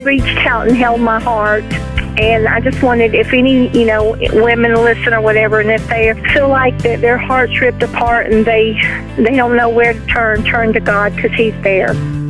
reached out and held my heart. And I just wanted, if any, women listen or whatever, and if they feel like that their heart's ripped apart and they don't know where to turn to God, because He's there.